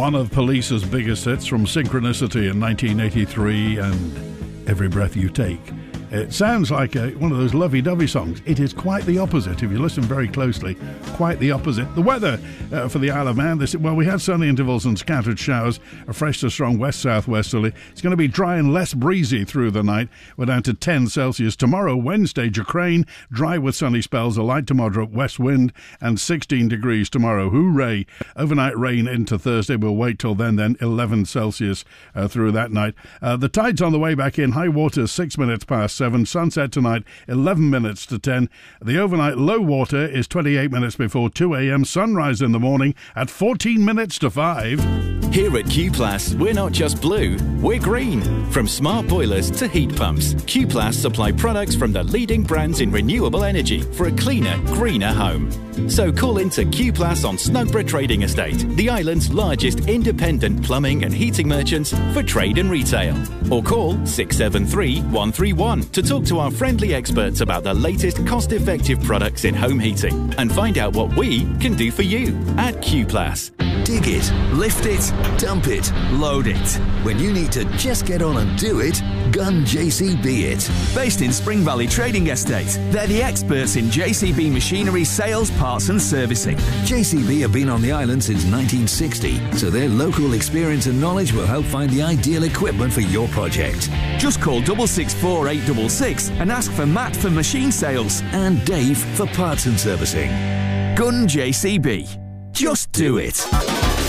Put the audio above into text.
One of Police's biggest hits from Synchronicity in 1983 and Every Breath You Take. It sounds like one of those lovey-dovey songs. It is quite the opposite, if you listen very closely. Quite the opposite. The weather for the Isle of Man, we had sunny intervals and scattered showers, a fresh to strong west-southwesterly. It's going to be dry and less breezy through the night. We're down to 10 Celsius. Tomorrow, Wednesday, Jacrane, dry with sunny spells, a light to moderate west wind, and 16 degrees tomorrow. Hooray! Overnight rain into Thursday. We'll wait till then 11 Celsius through that night. The tide's on the way back in. High water 6 minutes past 7. Sunset tonight, 11 minutes to 10. The overnight low water is 28 minutes before 2 a.m. Sunrise in the morning at 14 minutes to 5. Here at Q-Plus, we're not just blue, we're green. From smart boilers to heat pumps, Q-Plus supply products from the leading brands in renewable energy for a cleaner, greener home. So call into Q-Plus on Snugborough Trading Estate, the island's largest independent plumbing and heating merchants for trade and retail. Or call 673 131 to talk to our friendly experts about the latest cost-effective products in home heating and find out what we can do for you at Q-Plus. Dig it, lift it, dump it, load it. When you need to just get on and do it, Gun JCB it. Based in Spring Valley Trading Estate, they're the experts in JCB machinery sales, parts and servicing. JCB have been on the island since 1960, so their local experience and knowledge will help find the ideal equipment for your project. Just call 664 866 and ask for Matt for machine sales and Dave for parts and servicing. Gun JCB. Just do it.